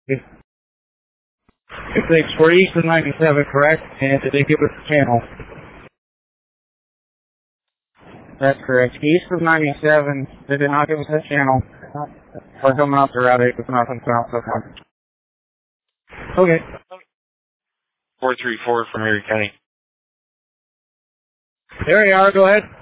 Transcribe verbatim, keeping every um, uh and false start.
six, we're east of ninety-seven, correct? And did they give us the channel? That's correct. East of ninety-seven, they did not give us that channel. We're coming out to Route eight with nothing south so far. Okay. four three four from Erie County. There you are, go ahead.